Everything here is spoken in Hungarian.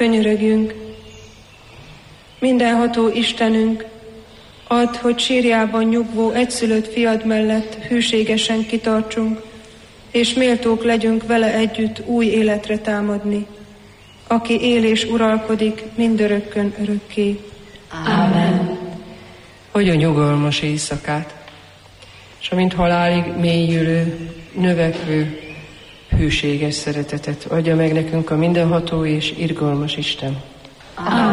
könyörögjünk. Mindenható Istenünk, add, hogy sírjában nyugvó egyszülött fiad mellett hűségesen kitartsunk, és méltók legyünk vele együtt új életre támadni, aki él és uralkodik mindörökkön örökké. Ámen. Adja nyugalmas éjszakát, és amint halálig mélyülő, növekvő, hűséges szeretetet adja meg nekünk a mindenható és irgalmas Isten. Ámen.